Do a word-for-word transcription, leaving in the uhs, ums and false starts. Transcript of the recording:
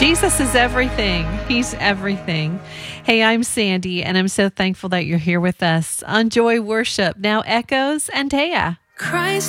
Jesus is everything. He's everything. Hey, I'm Sandy, and I'm so thankful that you're here with us on Joy Worship. Now, Echoes and Taya. Christ